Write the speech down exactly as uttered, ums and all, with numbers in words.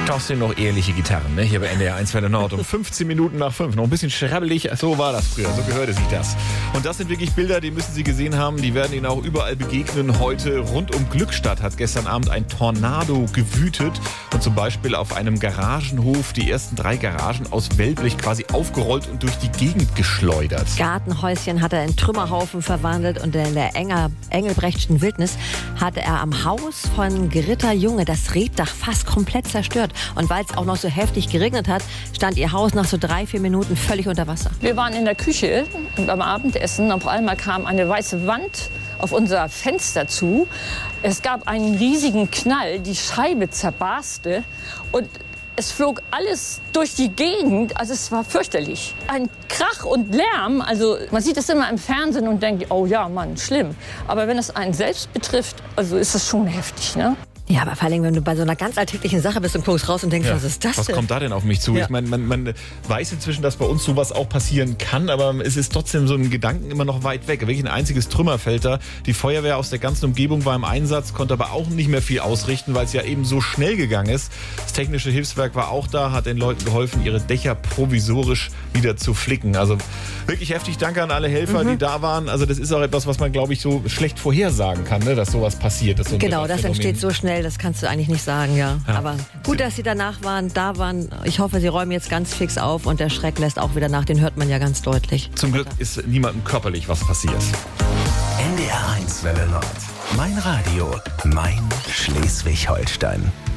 Das sind noch ehrliche Gitarren, ne? Hier bei N D R eins Welle Nord um fünfzehn Minuten nach fünf. Noch ein bisschen schrabbelig, so war das früher, so gehörte sich das. Und das sind wirklich Bilder, die müssen Sie gesehen haben, die werden Ihnen auch überall begegnen. Heute rund um Glückstadt hat gestern Abend ein Tornado gewütet und zum Beispiel auf einem Garagenhof die ersten drei Garagen aus Wellblech quasi aufgerollt und durch die Gegend geschleudert. Gartenhäuschen hat er in Trümmerhaufen verwandelt und in der Enger, Engelbrechtschen Wildnis hatte er am Haus von Gritta Junge das Rebdach fast komplett zerstört. Und weil es auch noch so heftig geregnet hat, stand ihr Haus nach so drei, vier Minuten völlig unter Wasser. Wir waren in der Küche beim Abendessen. Auf einmal kam eine weiße Wand auf unser Fenster zu. Es gab einen riesigen Knall, die Scheibe zerbarste und es flog alles durch die Gegend, also es war fürchterlich. Ein Krach und Lärm, also man sieht es immer im Fernsehen und denkt, oh ja, Mann, schlimm. Aber wenn es einen selbst betrifft, also ist das schon heftig, ne? Ja, aber vor allem, wenn du bei so einer ganz alltäglichen Sache bist und guckst raus und denkst, Ja. was ist das Was denn? kommt da denn auf mich zu? Ja. Ich meine, man, man weiß inzwischen, dass bei uns sowas auch passieren kann, aber es ist trotzdem so ein Gedanken immer noch weit weg. Wirklich ein einziges Trümmerfeld da. Die Feuerwehr aus der ganzen Umgebung war im Einsatz, konnte aber auch nicht mehr viel ausrichten, weil es ja eben so schnell gegangen ist. Das technische Hilfswerk war auch da, hat den Leuten geholfen, ihre Dächer provisorisch wieder zu flicken. Also wirklich heftig Danke an alle Helfer, Mhm. die da waren. Also das ist auch etwas, was man, glaube ich, so schlecht vorhersagen kann, ne? Dass sowas passiert. Dass so ein Genau, das Phänomen- entsteht so schnell, das kannst du eigentlich nicht sagen, ja. Ja. Aber gut, dass Sie danach waren, da waren. Ich hoffe, Sie räumen jetzt ganz fix auf und der Schreck lässt auch wieder nach. Den hört man ja ganz deutlich. Zum Glück ist niemandem körperlich was passiert. N D R eins Welle Nord. Mein Radio, mein Schleswig-Holstein.